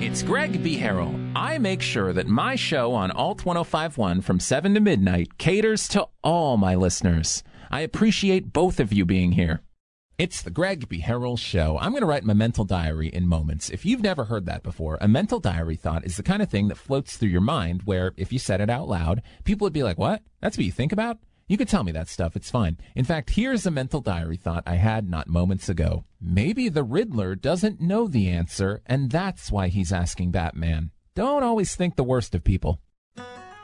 It's Greg B. Harrell. I make sure that my show on Alt 1051 from 7 to midnight caters to all my listeners. I appreciate both of you being here. It's the Greg B. Harrell Show. I'm going to write my mental diary in moments. If you've never heard that before, a mental diary thought is the kind of thing that floats through your mind where if you said it out loud, people would be like, what? That's what you think about? You could tell me that stuff. It's fine. In fact, here's a mental diary thought I had not moments ago. Maybe the Riddler doesn't know the answer, and that's why he's asking Batman. Don't always think the worst of people.